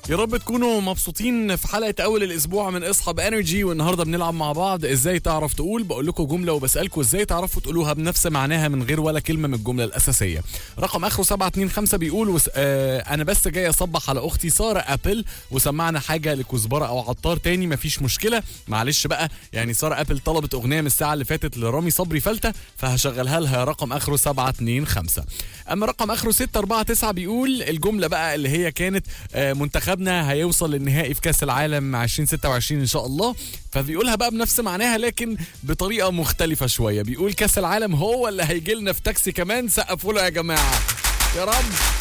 يا رب تكونوا مبسوطين في حلقة أول الأسبوع من اصحى بانرجي. والنهاردة بنلعب مع بعض ازاي تعرف تقول. بقول لكم جملة وبسألكم ازاي تعرفوا تقولوها بنفس معناها من غير ولا كلمة من الجملة الأساسية. رقم آخره 725 بيقول أنا بس جاي أصبح على أختي سارة أبل وسمعنا حاجة لكزبرة أو عطار تاني مفيش مشكلة. معلش بقى يعني سارة أبل طلبت أغنية من الساعة اللي فاتت لرامي صبري فلتة فهشغلها لها. رقم آخره 725. أما رقم آخره 649 بيقول الجملة بقى اللي هي كانت منتخبنا هيوصل للنهائي في كاس العالم 2026 ان شاء الله. فبيقولها بقى بنفس معناها لكن بطريقه مختلفه شويه. بيقول كاس العالم هو اللي هيجي لنا في تاكسي كمان. سقفوا له يا جماعه يا رب.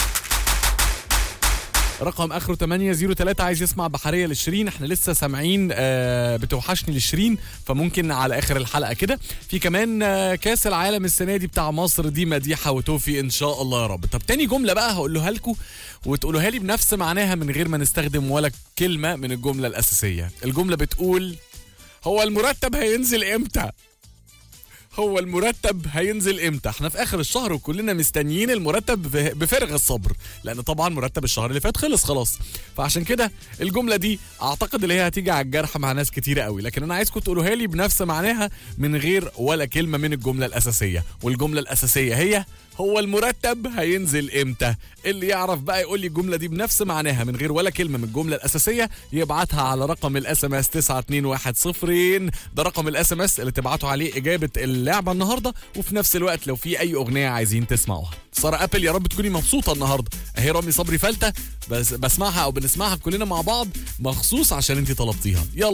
رقم اخره 803 عايز يسمع بحريه للشيرين. احنا لسه سامعين بتوحشني للشيرين فممكن على اخر الحلقه كده. في كمان كاس العالم السنه دي بتاع مصر دي مديحه وتوفي ان شاء الله يا رب. طب تاني جمله بقى هقولها لكم وتقولوها لي بنفس معناها من غير ما نستخدم ولا كلمه من الجمله الاساسيه. الجمله بتقول هو المرتب هينزل امتى؟ هو المرتب هينزل امتى؟ احنا في اخر الشهر وكلنا مستنيين المرتب بفارغ الصبر لان طبعا مرتب الشهر اللي فات خلص خلاص. فعشان كده الجمله دي اعتقد اللي هي هتيجي على الجرح مع ناس كتيره قوي. لكن انا عايزكم تقولوها لي بنفس معناها من غير ولا كلمه من الجمله الاساسيه. والجمله الاساسيه هي هو المرتب هينزل امتى؟ اللي يعرف بقى يقول لي الجمله دي بنفس معناها من غير ولا كلمه من الجمله الاساسيه يبعتها على رقم الاس ام اس 92110. ده رقم الاس ام اس اللي تبعتوا عليه اجابه اللعبه النهارده. وفي نفس الوقت لو في اي اغنيه عايزين تسمعوها. ساره ابل يا رب تكوني مبسوطه النهارده. اهي رامي صبري فلتة بس بسمعها او بنسمعها كلنا مع بعض مخصوص عشان انتي طلبتيها. يلا